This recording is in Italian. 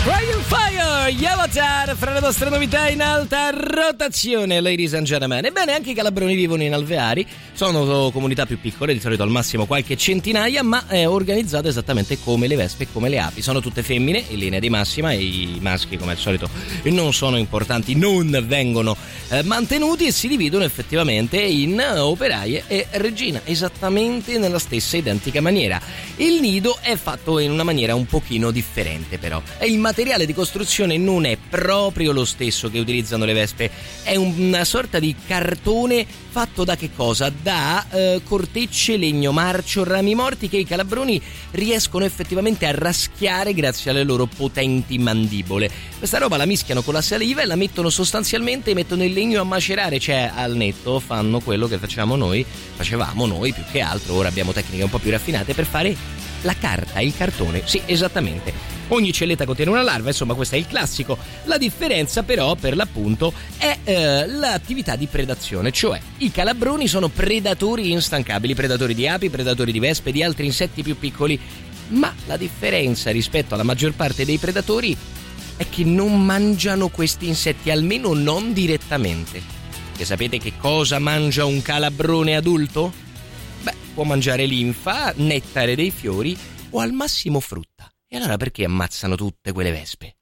Fire, Yavatar, fra le vostre novità in alta rotazione, ladies and gentlemen. Ebbene, anche i calabroni vivono in alveari, sono comunità più piccole, di solito al massimo qualche centinaia, ma organizzate esattamente come le vespe e come le api. Sono tutte femmine in linea di massima e i maschi, come al solito, non sono importanti, non vengono mantenuti e si dividono effettivamente in operaie e regina, esattamente nella stessa identica maniera. Il nido è fatto in una maniera un pochino differente, però. Il materiale di costruzione non è proprio lo stesso che utilizzano le vespe, è una sorta di cartone fatto da che cosa? Da cortecce, legno marcio, rami morti che i calabroni riescono effettivamente a raschiare grazie alle loro potenti mandibole. Questa roba la mischiano con la saliva e la mettono mettono il legno a macerare, cioè al netto fanno quello che facevamo noi più che altro. Ora abbiamo tecniche un po' più raffinate per fare la carta, il cartone, sì, esattamente. Ogni celletta contiene una larva, insomma questo è il classico. La differenza però, per l'appunto, è l'attività di predazione, cioè i calabroni sono predatori instancabili, predatori di api, predatori di vespe, di altri insetti più piccoli, ma la differenza rispetto alla maggior parte dei predatori è che non mangiano questi insetti, almeno non direttamente. E sapete che cosa mangia un calabrone adulto? Beh, può mangiare linfa, nettare dei fiori o al massimo frutta. E allora perché ammazzano tutte quelle vespe?